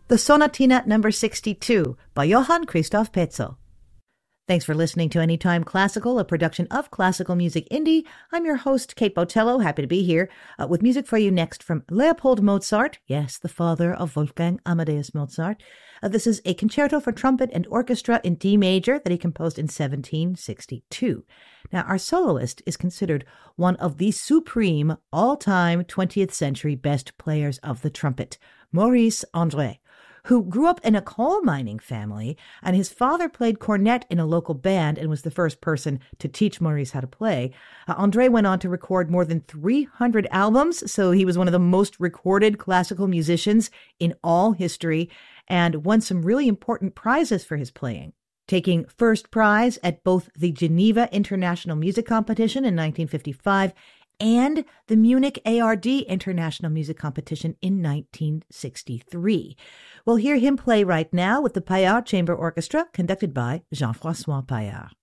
the Sonatina number 62 by Johann Christoph Petzel. Thanks for listening to Anytime Classical, a production of Classical Music Indie. I'm your host, Kate Botello. Happy to be here with music for you next from Leopold Mozart. Yes, the father of Wolfgang Amadeus Mozart. This is a concerto for trumpet and orchestra in D major that he composed in 1762. Now, our soloist is considered one of the supreme all-time 20th century best players of the trumpet, Maurice André, who grew up in a coal mining family, and his father played cornet in a local band and was the first person to teach Maurice how to play. André went on to record more than 300 albums, so he was one of the most recorded classical musicians in all history and won some really important prizes for his playing, taking first prize at both the Geneva International Music Competition in 1955 and the Munich ARD International Music Competition in 1963. We'll hear him play right now with the Paillard Chamber Orchestra, conducted by Jean-François Paillard.